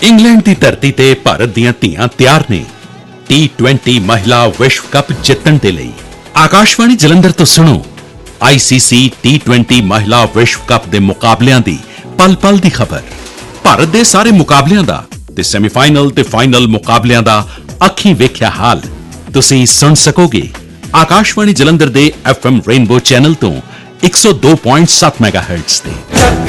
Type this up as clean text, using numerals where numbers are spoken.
England की धरती ते भारत दीयां धीआं तैयार ने T20 महिला विश्व कप जितण दे लई। आकाशवाणी जलंधर तो सुनो ICC T20 महिला विश्व कप दे मुकाबलियां दी पल पल दी खबर। भारत दे सारे मुकाबलियां दा ते सैमीफाइनल ते फाइनल मुकाबलियां दा अखीं वेख्या हाल तुसीं सुन सकोगे आकाशवाणी जलंधर दे FM रेनबो चैनल तो 102.7 मेगाहर्ट्ज ते।